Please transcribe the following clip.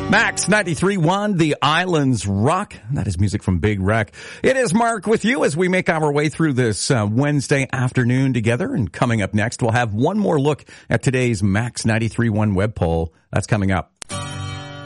Max 93.1, The Islands Rock. That is music from Big Wreck. It is Mark with you as we make our way through this Wednesday afternoon together. And coming up next, we'll have one more look at today's Max 93.1 web poll. That's coming up.